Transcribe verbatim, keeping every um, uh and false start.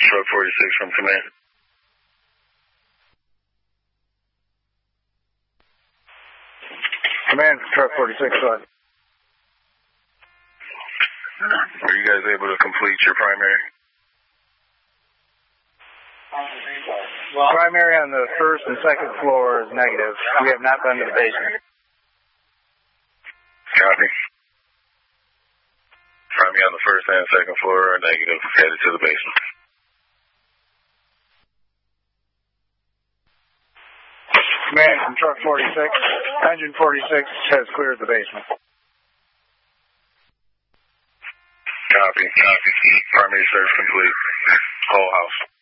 Truck forty-six from command. Command, Truck forty-six, go ahead. Are you guys able to complete your primary? Well, primary on the first and second floor is negative. We have not been to the basement. Copy. Primary on the first and second floor are negative. Headed to the basement. Command from Truck forty-six. Engine forty-six has cleared the basement. Copy. Copy. Primary search complete. Whole house.